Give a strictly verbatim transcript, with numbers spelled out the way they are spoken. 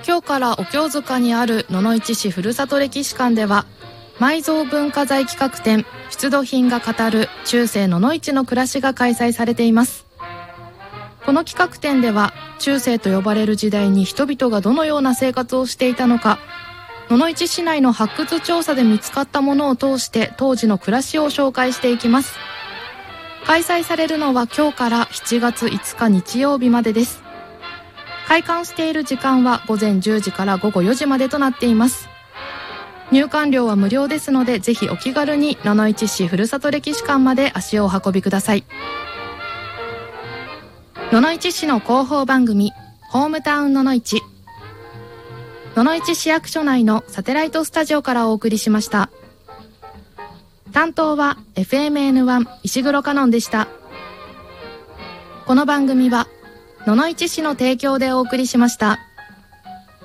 今日からお経塚にある野々市市ふるさと歴史館では、埋蔵文化財企画展出土品が語る中世野々市の暮らしが開催されています。この企画展では、中世と呼ばれる時代に人々がどのような生活をしていたのか、野々市市内の発掘調査で見つかったものを通して当時の暮らしを紹介していきます。開催されるのは今日からしちがついつか日曜日までです。開館している時間はごぜんじゅうじからごごよじまでとなっています。入館料は無料ですので、ぜひお気軽に野々市市ふるさと歴史館まで足をお運びください。野々市市の広報番組、ホームタウン野々市。野々市市役所内のサテライトスタジオからお送りしました。担当は エフエムエヌワン 石黒カノンでした。この番組は野々市市の提供でお送りしました。